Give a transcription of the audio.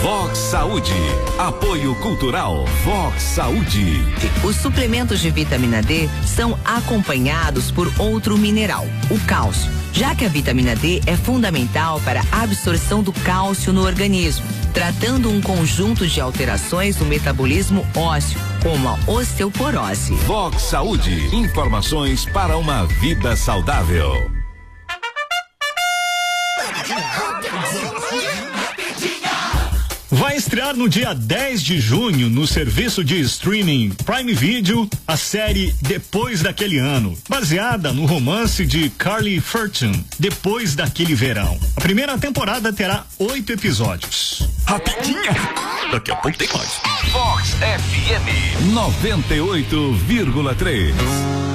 Vox Saúde. Apoio Cultural Vox Saúde. Os suplementos de vitamina D são acompanhados por outro mineral, o cálcio, já que a vitamina D é fundamental para a absorção do cálcio no organismo, tratando um conjunto de alterações no metabolismo ósseo, como a osteoporose. Vox Saúde. Informações para uma vida saudável. Vai estrear no dia 10 de junho no serviço de streaming Prime Video a série Depois daquele Ano, baseada no romance de Carly Fortune, Depois daquele Verão. A primeira temporada terá 8 episódios. Rapidinha! Daqui a pouco tem mais. Vox FM 98,3.